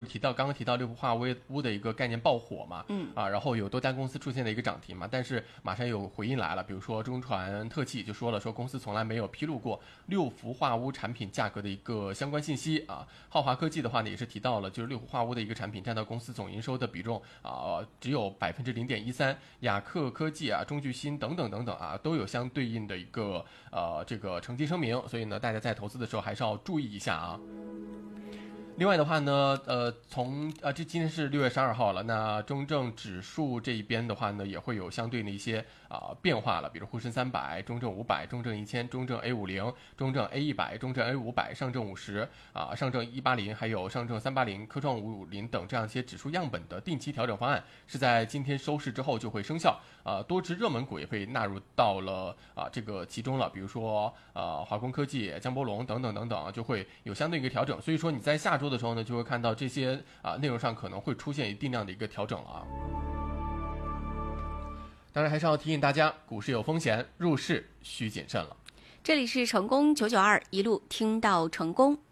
刚刚提到六氟化钨的一个概念爆火嘛，然后有多家公司出现了一个涨停嘛，但是马上有回应来了，比如说中传特气就说了，说公司从来没有披露过六氟化钨产品价格的一个相关信息啊。浩华科技的话呢，也是提到了，就是六氟化钨的一个产品占到公司总营收的比重只有0.13%，雅克科技啊、中聚鑫等等啊，都有相对应的一个这个澄清声明，所以呢，大家在投资的时候还是要注意一下啊。另外的话呢，这今天是6月12号了，那中证指数这一边的话呢，也会有相对的一些变化了，比如沪深300、中证500、中证1000、中证 A50、中证 A100、中证 A500、上证50上证180，还有上证380、科创550等这样一些指数样本的定期调整方案，是在今天收市之后就会生效。多只热门股也被纳入到了这个其中了，比如说华工科技、江波龙等等就会有相对一个调整。所以说你在下周的时候呢，就会看到这些内容上可能会出现一定量的一个调整了啊。当然还是要提醒大家，股市有风险，入市需谨慎了。 这里是成功992，一路听到成功。